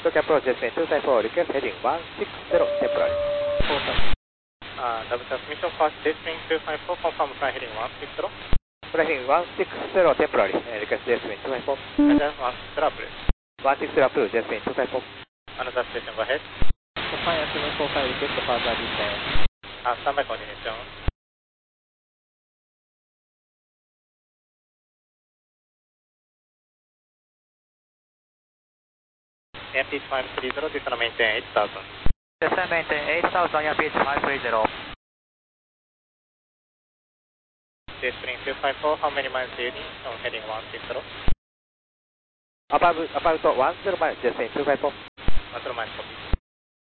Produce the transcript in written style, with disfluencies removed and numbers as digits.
Tokyo approach Jet 254, request heading 160 temporary. Double transmission fast Jetwing 254, confirm fly heading 160. Fly heading 160 temporary, request Jet 254. Roger, 160 approach. 160 approach Jet 254. Another station, go ahead. Defiance 745, request further descent. Standby coordination. Airspeed 530, descend maintain 8000. Descend maintain 8000, airspeed 530. Jetwing 254, how many miles do you need on heading 160? About 10 miles Jet 254. 10 miles, copy.